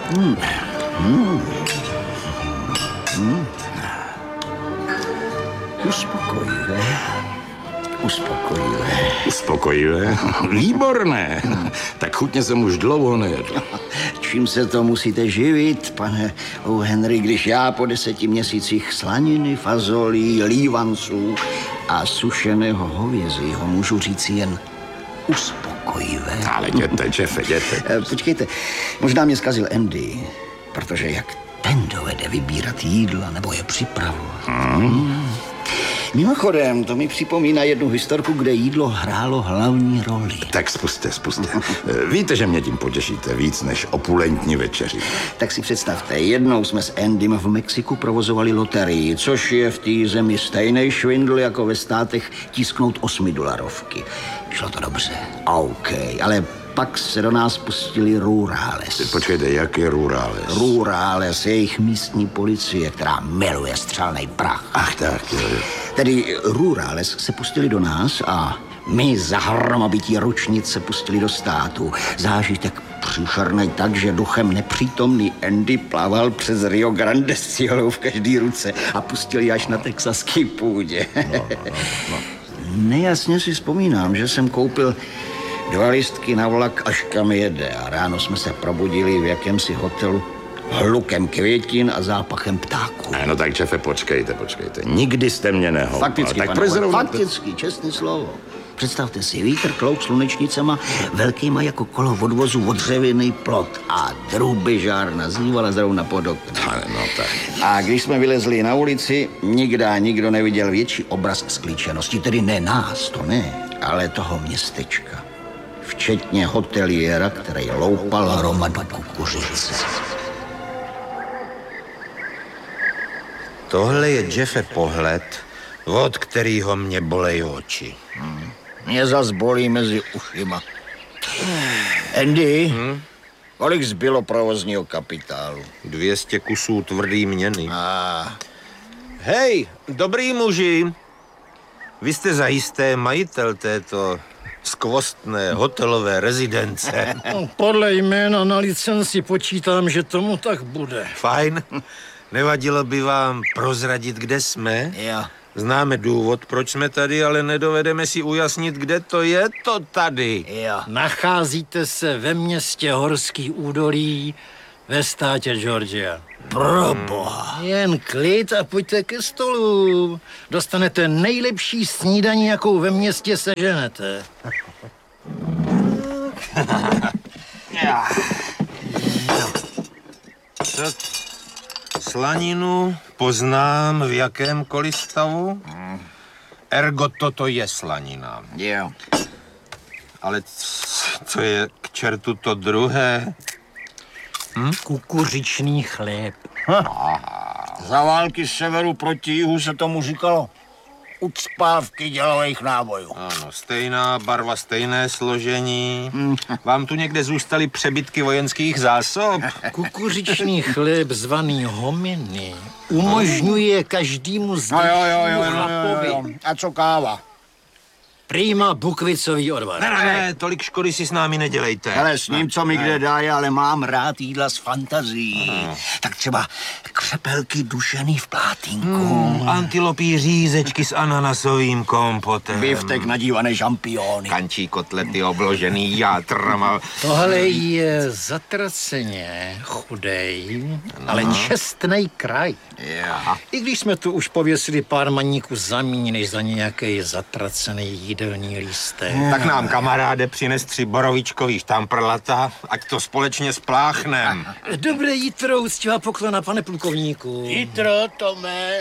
Uspokojivé. Uspokojivé? Výborné. Tak chutně jsem už dlouho nejedl. Čím se to musíte živit, pane Henry, když já po 10 měsících slaniny, fazolí, lívanců a sušeného hovězího můžu říct jen uspokojivé. Ale jděte, Jeffe, jděte. Počkejte, možná mě zkazil Andy, protože jak ten dovede vybírat jídla nebo je připravovat. Mimochodem, to mi připomíná jednu historku, kde jídlo hrálo hlavní roli. Tak spuste. Víte, že mě tím potěšíte víc než opulentní večeři. Tak si představte, jednou jsme s Andym v Mexiku provozovali loterii, což je v té zemi stejný švindl jako ve státech tisknout $8. Šlo to dobře, OK, ale pak se do nás pustili Rurales. Počkejte, jak je Rurales? Rurales je jejich místní policie, která miluje střelný prach. Ach tak, jo. Tedy Rurales se pustili do nás a my za hromabití ručnic se pustili do státu. Zážitek příšernej tak, že duchem nepřítomný Andy plaval přes Rio Grande s cihlou v každý ruce a pustili až na texaský půdě. No. Nejasně si vzpomínám, že jsem koupil 2 lístky na vlak, až kam jede, a ráno jsme se probudili v jakémsi hotelu hlukem květin a zápachem ptáků. No tak, Jeffe, počkejte. Nikdy jste mě nehoupal. Fakticky, tak fakticky, čestné slovo. Představte si, vítr klouk slunečnicema, velkýma jako kolo odvozu odřevěný plot a drůbežár nazývala zrovna pod oknem. No tak. A když jsme vylezli na ulici, nikdo neviděl větší obraz sklíčenosti, tedy ne nás, to ne, ale toho městečka. Včetně hoteliéra, který loupal hromadu kukuřice. Tohle je, Jeffe, pohled, od kterýho mě bolej oči. Mě zas bolí mezi ušima. Andy, kolik zbylo provozního kapitálu? 200 kusů tvrdý měny. Hej, dobrý muži, vy jste zajisté majitel této skvostné hotelové rezidence. Podle jména na licenci počítám, že tomu tak bude. Fajn. Nevadilo by vám prozradit, kde jsme? Jo. Známe důvod, proč jsme tady, ale nedovedeme si ujasnit, kde to je to tady. Jo. Nacházíte se ve městě Horský údolí ve státě Georgia. Proboha. Jen klid a pojďte ke stolu. Dostanete nejlepší snídaní, jakou ve městě seženete. Tak slaninu poznám v jakémkoliv stavu. Ergo toto je slanina. Jo. Ale co je k čertu to druhé? Kukuřičný chléb. Za války z severu proti jihu se tomu říkalo ucpávky dělových nábojů. Ano, stejná barva, stejné složení. Vám tu někde zůstaly přebytky vojenských zásob? Kukuřičný chléb zvaný hominy umožňuje každému zdejšímu chlapovi. A co káva? Prýma bukvicový odvar. Ne, tolik škody si s námi nedělejte. Hele, s ním, co mi kde dá, ale mám rád jídla s fantazií. Tak třeba křepelky dušený v plátínku. Antilopí řízečky s ananasovým kompotem. Biftek nadívané žampiony. Kančí kotlety obložený játrama. Tohle je zatraceně chudej, ale čestnej kraj. I když jsme tu už pověsili pár maníků za míň, než za nějaký zatracený jídelní lístek. Tak nám, kamaráde, přines 3 borovičkový štamprlata, ať to společně spláchnem. Dobré jitro, úctivá poklona, pane plukovníku. Jitro, Tome.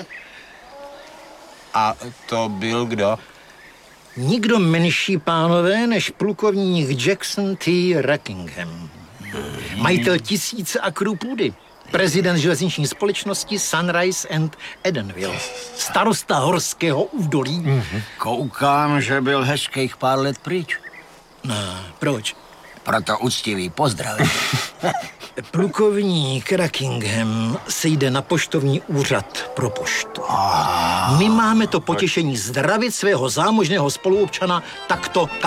A to byl kdo? Nikdo menší, pánové, než plukovník Jackson T. Rackingham. Majitel 1000 akrů půdy. Prezident železniční společnosti Sunrise and Edenville. Starosta Horského údolí. Koukám, že byl hezkých pár let pryč. No, proč? Proto úctivý pozdrav. Plukovník Rackingham se jde na poštovní úřad pro poštu. My máme to potěšení zdravit svého zámožného spoluobčana takto